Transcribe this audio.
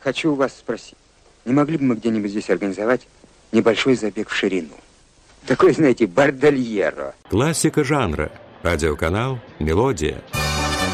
хочу у вас спросить, не могли бы мы где-нибудь здесь организовать небольшой забег в ширину? Такой, знаете, бордельеро. Классика жанра. Радиоканал «Мелодия».